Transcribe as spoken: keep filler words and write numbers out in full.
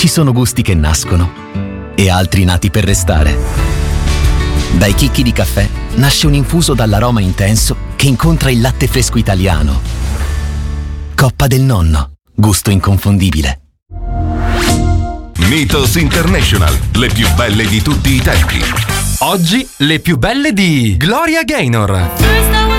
Ci sono gusti che nascono e altri nati per restare. Dai chicchi di caffè nasce un infuso dall'aroma intenso che incontra il latte fresco italiano. Coppa del Nonno, gusto inconfondibile. Mythos International, le più belle di tutti i tempi. Oggi le più belle di Gloria Gaynor.